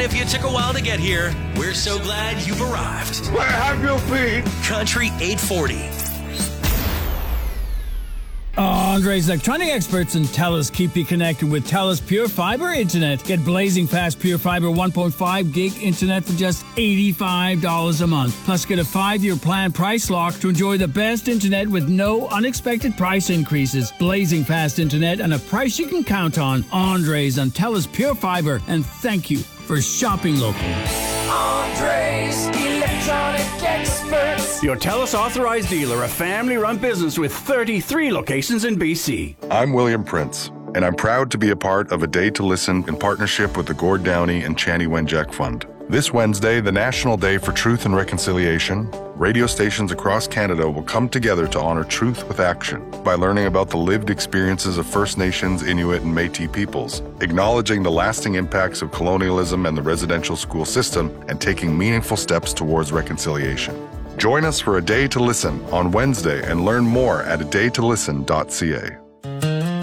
if you took a while to get here, we're so glad you've arrived. Where have you been? Country 840. Andre's electronic experts and TELUS keep you connected with TELUS Pure Fiber Internet. Get blazing fast Pure Fiber 1.5 gig internet for just $85 a month. Plus, get a 5-year plan price lock to enjoy the best internet with no unexpected price increases. Blazing fast internet and a price you can count on. Andre's on TELUS Pure Fiber. And thank you for shopping local. Andre's Electronic Experts. Your TELUS authorized dealer, a family-run business with 33 locations in BC. I'm William Prince, and I'm proud to be a part of A Day to Listen in partnership with the Gord Downey and Chani Wenjack Fund. This Wednesday, the National Day for Truth and Reconciliation, radio stations across Canada will come together to honor truth with action by learning about the lived experiences of First Nations, Inuit, and Métis peoples, acknowledging the lasting impacts of colonialism and the residential school system, and taking meaningful steps towards reconciliation. Join us for A Day to Listen on Wednesday and learn more at adaytolisten.ca.